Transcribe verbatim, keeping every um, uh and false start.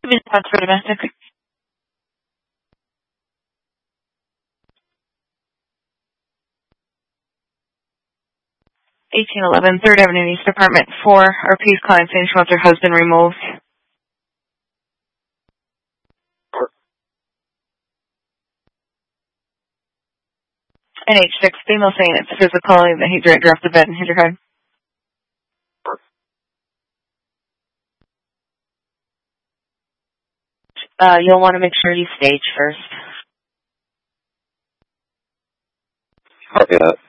Response for domestic. eighteen eleven third Avenue East, Apartment four. R P's calling saying she wants her husband removed. N H six, female saying it's physical, that he dragged her off the bed and hit her head. Uh, you'll want to make sure you stage first. Copy that.